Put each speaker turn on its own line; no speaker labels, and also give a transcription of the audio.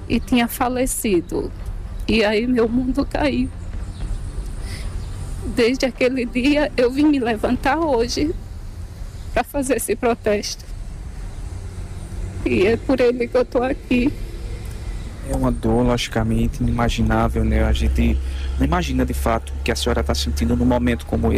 e tinha falecido. E aí meu mundo caiu. Desde aquele dia eu vim me levantar hoje para fazer esse protesto. E é por ele que eu estou aqui.
É uma dor, logicamente, inimaginável, né? A gente não imagina de fato o que a senhora está sentindo num momento como esse.